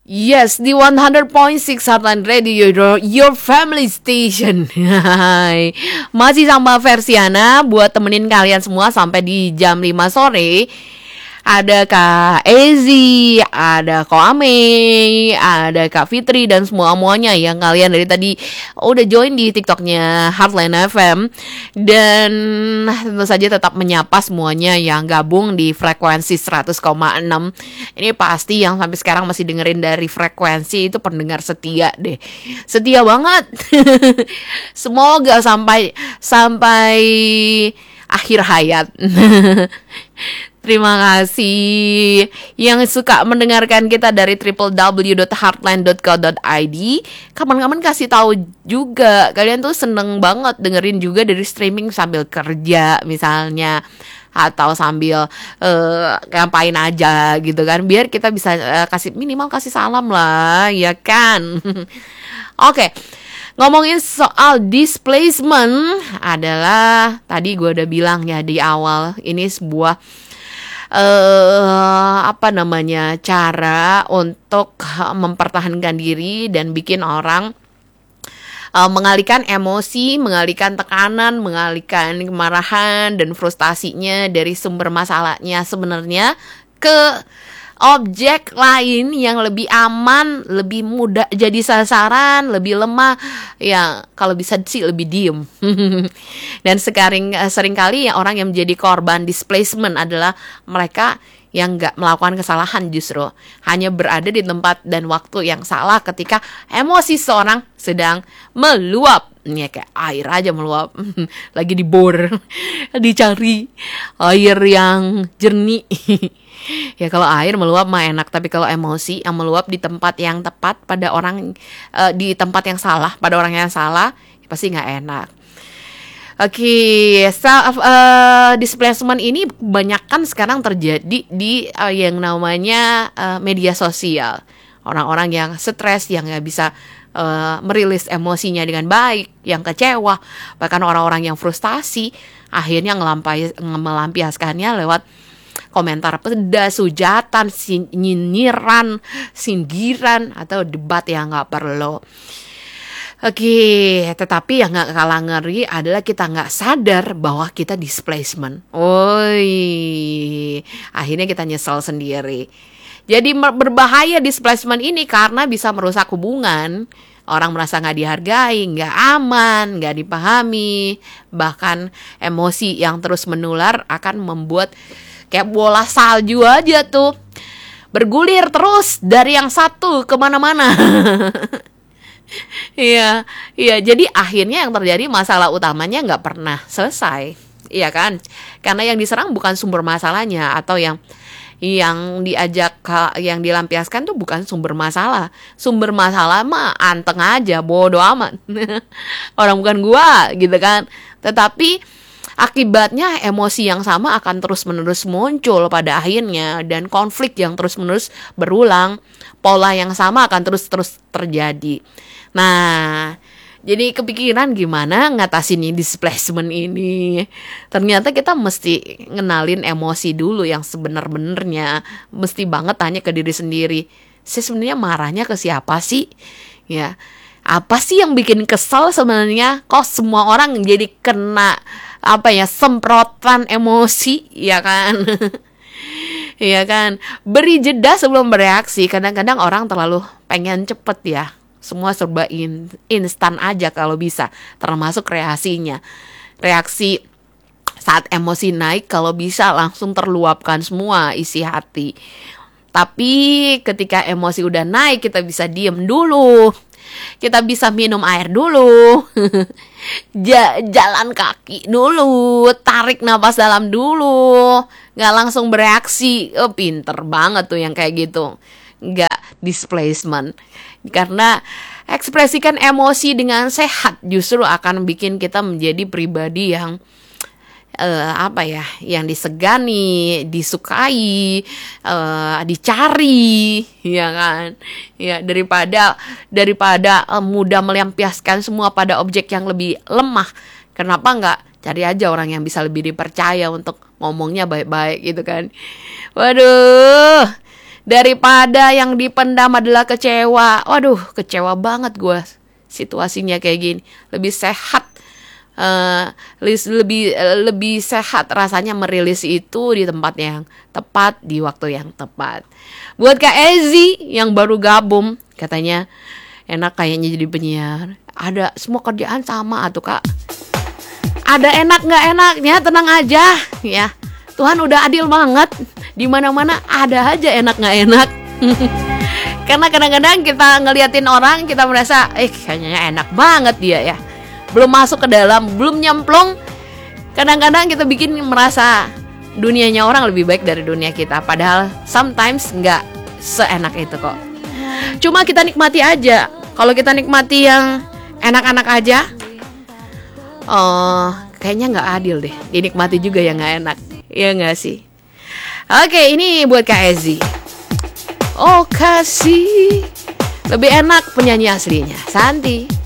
Yes, di 100.6 Heartland Radio, your family station. Hai. Masih sama Versiana buat temenin kalian semua sampai di jam 5 sore. Ada Kak Ezi, ada Ko Ame, ada Kak Fitri dan semua-muanya yang kalian dari tadi udah join di TikToknya Heartland FM. Dan tentu saja tetap menyapa semuanya yang gabung di frekuensi 100,6. Ini pasti yang sampai sekarang masih dengerin dari frekuensi itu pendengar setia deh. Setia banget. Semoga sampai akhir hayat. Terima kasih yang suka mendengarkan kita dari www.heartland.co.id. Kapan-kapan kasih tahu juga kalian tuh seneng banget dengerin juga dari streaming sambil kerja misalnya, atau sambil ngapain aja gitu kan, biar kita bisa minimal kasih salam lah, ya kan. Oke. Ngomongin soal displacement adalah tadi gue udah bilang ya di awal, ini sebuah cara untuk mempertahankan diri dan bikin orang mengalihkan emosi, mengalihkan tekanan, mengalihkan kemarahan dan frustasinya dari sumber masalahnya sebenarnya ke objek lain yang lebih aman, lebih mudah jadi sasaran, lebih lemah, ya kalau bisa sih lebih diem. Dan seringkali ya orang yang menjadi korban displacement adalah mereka yang nggak melakukan kesalahan, justru hanya berada di tempat dan waktu yang salah ketika emosi seorang sedang meluap. Ya kayak air aja meluap. Lagi dibor, dicari air yang jernih. Ya kalau air meluap mah enak, tapi kalau emosi yang meluap di tempat yang tepat pada orang di tempat yang salah pada orang yang salah, ya pasti nggak enak. Oke, displacement ini kebanyakan sekarang terjadi di yang namanya media sosial. Orang-orang yang stres, yang nggak bisa merilis emosinya dengan baik, yang kecewa, bahkan orang-orang yang frustasi akhirnya melampiaskannya lewat komentar pedas, hujatan, nyinyiran, sindiran, atau debat yang gak perlu. Oke, tetapi yang gak kalah ngeri adalah kita gak sadar bahwa kita displacement. Akhirnya kita nyesel sendiri. Jadi berbahaya displacement ini karena bisa merusak hubungan. Orang merasa gak dihargai, gak aman, gak dipahami. Bahkan emosi yang terus menular akan membuat kayak bola salju aja tuh, bergulir terus dari yang satu kemana-mana. Iya, jadi akhirnya yang terjadi masalah utamanya nggak pernah selesai, iya kan? Karena yang diserang bukan sumber masalahnya, atau yang dilampiaskan tuh bukan sumber masalah. Sumber masalah mah anteng aja, bodo amat. Orang bukan gua gitu kan. Tetapi akibatnya emosi yang sama akan terus-menerus muncul pada akhirnya, dan konflik yang terus-menerus berulang, pola yang sama akan terus terjadi. Nah, jadi kepikiran gimana ngatasin displacement ini. Ternyata kita mesti ngenalin emosi dulu yang sebenar-benarnya. Mesti banget tanya ke diri sendiri, saya sebenarnya marahnya ke siapa sih? Ya, apa sih yang bikin kesel sebenarnya? Kok semua orang jadi kena semprotan emosi, ya kan? Iya kan? Beri jeda sebelum bereaksi. Kadang-kadang orang terlalu pengen cepet ya. Semua serba instan aja kalau bisa, termasuk reaksinya. Reaksi saat emosi naik kalau bisa langsung terluapkan semua isi hati. Tapi ketika emosi udah naik, kita bisa diem dulu. Kita bisa minum air dulu. Jalan kaki dulu, tarik napas dalam dulu, gak langsung bereaksi. Pinter banget tuh yang kayak gitu, gak displacement. Karena ekspresikan emosi dengan sehat justru akan bikin kita menjadi pribadi yang yang disegani, disukai, dicari, ya kan? Ya, daripada mudah melampiaskan semua pada objek yang lebih lemah. Kenapa nggak cari aja orang yang bisa lebih dipercaya untuk ngomongnya baik-baik gitu kan? Waduh, daripada yang dipendam adalah kecewa. Waduh, kecewa banget gue situasinya kayak gini. Lebih sehat, lebih sehat rasanya merilis itu di tempat yang tepat, di waktu yang tepat. Buat Kak Ezi yang baru gabung, katanya enak kayaknya jadi penyiar. Ada semua kerjaan sama tuh Kak. Ada enak nggak enaknya, tenang aja ya. Tuhan udah adil banget. Di mana-mana ada aja enak nggak enak. Karena kadang-kadang kita ngeliatin orang, kita merasa, kayaknya enak banget dia ya. Belum masuk ke dalam, belum nyemplung. Kadang-kadang kita bikin merasa dunianya orang lebih baik dari dunia kita. Padahal sometimes nggak seenak itu kok. Cuma kita nikmati aja. Kalau kita nikmati yang enak-enak aja, kayaknya nggak adil deh. Dinikmati juga yang nggak enak, ya nggak sih? Oke, ini buat Kak Ezi. Oh kasih, lebih enak penyanyi aslinya Santi.